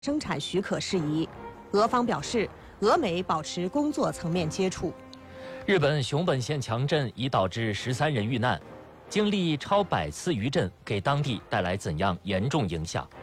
生产许可事宜。俄方表示，俄美保持工作层面接触。 日本熊本县强震已导致13人遇难，经历超100次余震，给当地带来怎样严重影响？